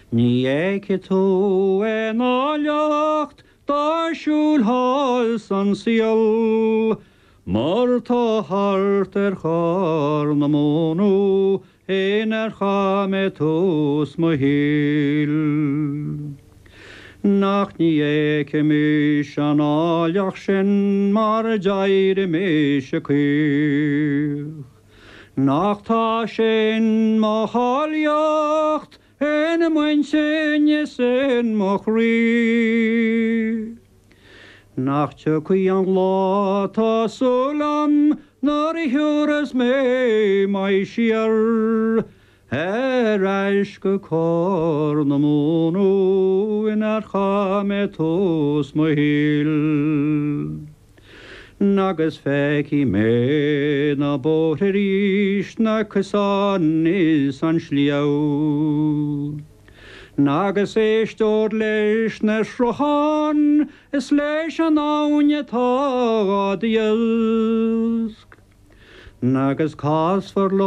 Ní éice tú náleacht dáisiúil hall san sial, mar tá hart char na mónú éar chame tús mo híl. Nach ní éice mis an áleach sin mar deire mis a cuich. Nach tá sin má háleacht en muin sinne sin mo chrí. Nach te cui an lá tá súlam nar I hiúras mé mai siar, eis go cór na mónú inar chame tús mo híl. Nagus feici mé na bótar ríist na cosán is an sliau. Nagus éistóir leis na srochán is leis an áine tá díosc. Nagus cás for